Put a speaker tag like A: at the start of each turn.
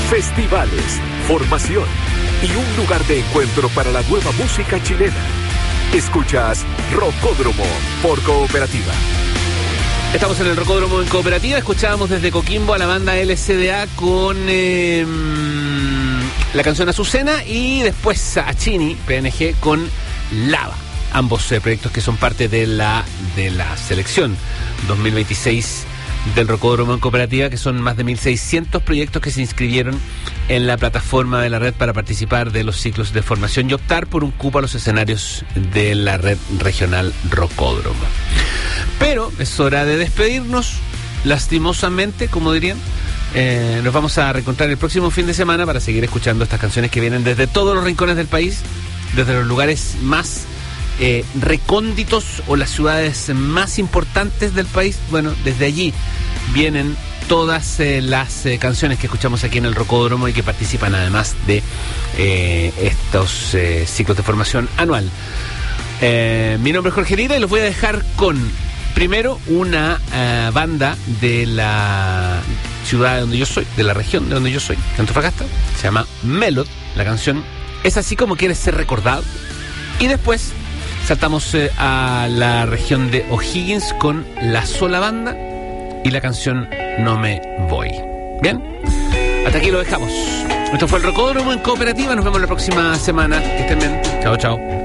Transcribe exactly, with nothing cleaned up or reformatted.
A: festivales, formación y un lugar de encuentro para la nueva música chilena. Escuchas Rocódromo por Cooperativa.
B: Estamos en el Rocódromo en Cooperativa. Escuchábamos desde Coquimbo a la banda L C D A con eh, la canción Azucena y después a Chini, P N G, con Lava. Ambos eh, proyectos que son parte de la, de la selección dos mil veintiséis del Rocódromo en Cooperativa, que son más de mil seiscientos proyectos que se inscribieron en la plataforma de la red para participar de los ciclos de formación y optar por un cupo a los escenarios de la red regional Rocódromo. Pero es hora de despedirnos, lastimosamente, como dirían. Eh, nos vamos a reencontrar el próximo fin de semana para seguir escuchando estas canciones que vienen desde todos los rincones del país, desde los lugares más Eh, recónditos o las ciudades más importantes del país. Bueno, desde allí vienen todas eh, las eh, canciones que escuchamos aquí en el Rocódromo y que participan además de eh, estos eh, ciclos de formación anual. Eh, mi nombre es Jorge Lira y los voy a dejar con, primero, una uh, banda de la ciudad de donde yo soy, de la región de donde yo soy, Antofagasta. Se llama Melod. La canción Es así como quieres ser recordado. Y después saltamos eh, a la región de O'Higgins con La Sola Banda y la canción No Me Voy. Bien, hasta aquí lo dejamos. Esto fue el Rocódromo en Cooperativa. Nos vemos la próxima semana. Que estén bien. Chao, chao.